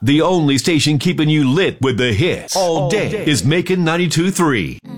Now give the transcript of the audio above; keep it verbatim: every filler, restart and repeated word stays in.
The only station keeping you lit with the hits all day is Macon ninety-two point three.